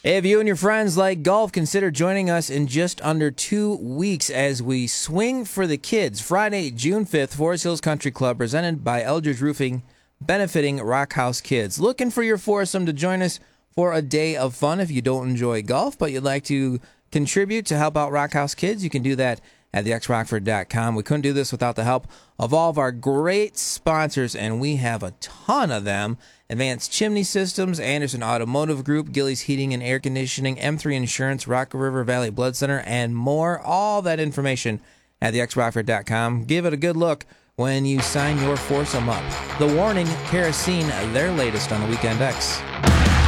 If you and your friends like golf, consider joining us in just under 2 weeks as we swing for the kids. Friday, June 5th, Forest Hills Country Club, presented by Eldridge Roofing, benefiting Rock House Kids. Looking for your foursome to join us for a day of fun. If you don't enjoy golf, but you'd like to contribute to help out Rock House Kids, you can do that at thexrockford.com. We couldn't do this without the help of all of our great sponsors, and we have a ton of them. Advanced Chimney Systems, Anderson Automotive Group, Gillies Heating and Air Conditioning, M3 Insurance, Rock River Valley Blood Center, and more. All that information at thexrockford.com. Give it a good look when you sign your foursome up. The Warning, Kerosene, their latest on the Weekend X.